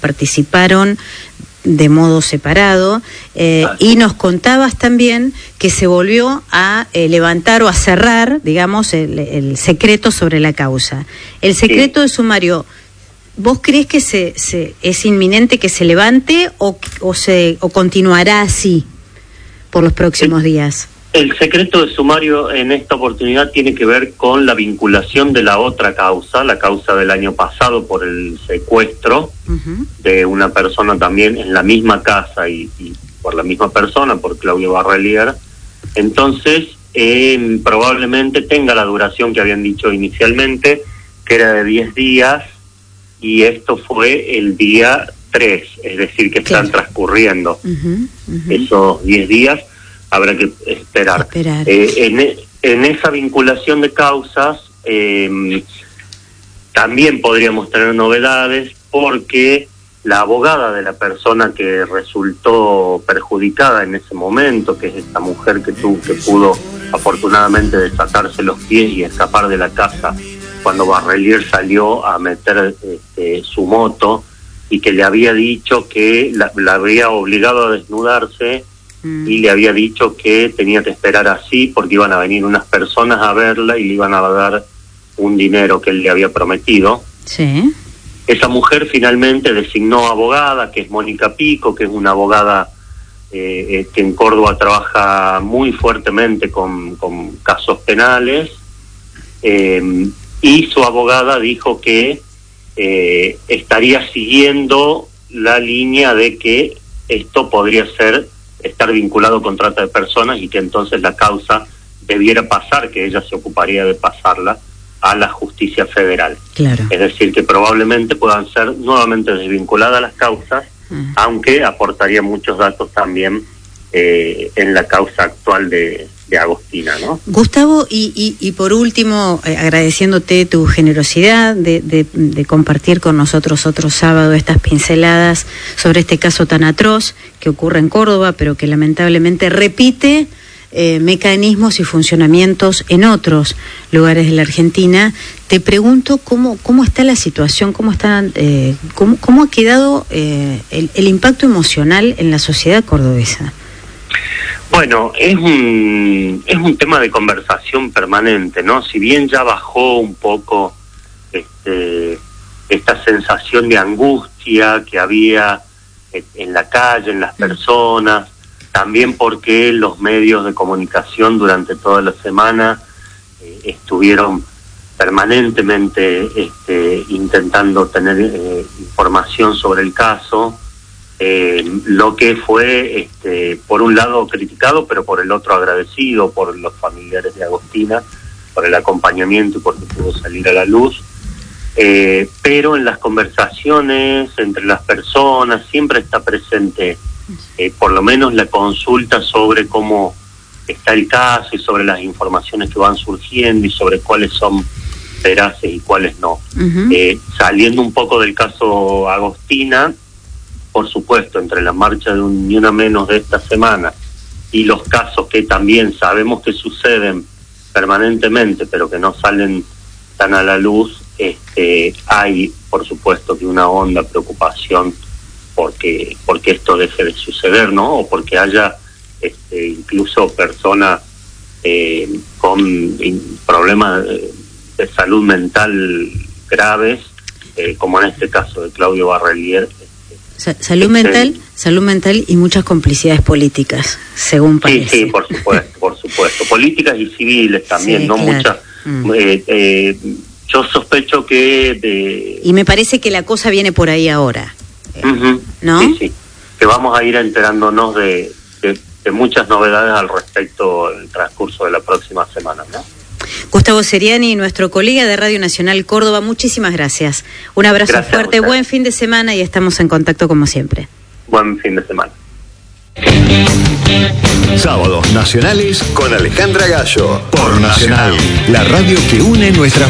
participaron de modo separado, y nos contabas también que se volvió a levantar o a cerrar, digamos, el secreto sobre la causa. El secreto de sumario, ¿vos creés que es inminente que se levante o continuará así por los próximos días? El secreto de sumario en esta oportunidad tiene que ver con la vinculación de la otra causa, la causa del año pasado por el secuestro de una persona también en la misma casa y por la misma persona, por Claudio Barrelier. Entonces, probablemente tenga la duración que habían dicho inicialmente, que era de 10 días, y esto fue el día 3, es decir, que están transcurriendo esos 10 días. Habrá que esperar. En esa vinculación de causas también podríamos tener novedades, porque la abogada de la persona que resultó perjudicada en ese momento, que es esta mujer que pudo afortunadamente desatarse los pies y escapar de la casa cuando Barrelier salió a meter su moto, y que le había dicho que la había obligado a desnudarse, y le había dicho que tenía que esperar así porque iban a venir unas personas a verla y le iban a dar un dinero que él le había prometido. Sí. Esa mujer finalmente designó abogada, que es Mónica Pico, que es una abogada que en Córdoba trabaja muy fuertemente con casos penales, y su abogada dijo que estaría siguiendo la línea de que esto podría estar vinculado con trata de personas, y que entonces la causa debiera pasar, que ella se ocuparía de pasarla a la justicia federal. Claro. Es decir, que probablemente puedan ser nuevamente desvinculadas las causas, aunque aportaría muchos datos también en la causa actual de Agostina, ¿no? Gustavo, y por último, agradeciéndote tu generosidad de compartir con nosotros otro sábado estas pinceladas sobre este caso tan atroz que ocurre en Córdoba, pero que lamentablemente repite mecanismos y funcionamientos en otros lugares de la Argentina. Te pregunto cómo está la situación, cómo ha quedado el impacto emocional en la sociedad cordobesa. Bueno, es un tema de conversación permanente, ¿no? Si bien ya bajó un poco esta sensación de angustia que había en la calle, en las personas, también porque los medios de comunicación durante toda la semana estuvieron permanentemente intentando tener información sobre el caso, lo que fue por un lado criticado, pero por el otro agradecido por los familiares de Agostina, por el acompañamiento y porque pudo salir a la luz, pero en las conversaciones entre las personas siempre está presente por lo menos la consulta sobre cómo está el caso y sobre las informaciones que van surgiendo y sobre cuáles son veraces y cuáles no. Saliendo un poco del caso Agostina, por supuesto, entre la marcha de un Ni Una Menos de esta semana y los casos que también sabemos que suceden permanentemente, pero que no salen tan a la luz, hay, por supuesto, que una honda preocupación porque esto deje de suceder, ¿no? O porque haya incluso personas con problemas de salud mental graves, como en este caso de Claudio Barrelier. Salud mental y muchas complicidades políticas, según parece. Sí, por supuesto. Políticas y civiles también, sí, ¿no? Claro. Muchas. Yo sospecho que... Y me parece que la cosa viene por ahí ahora, ¿no? Sí, que vamos a ir enterándonos de muchas novedades al respecto en el transcurso de la próxima semana, ¿no? Gustavo Seriani, nuestro colega de Radio Nacional Córdoba, muchísimas gracias. Un abrazo fuerte, buen fin de semana y estamos en contacto como siempre. Buen fin de semana. Sábados nacionales con Alejandra Gallo por Nacional, la radio que une nuestras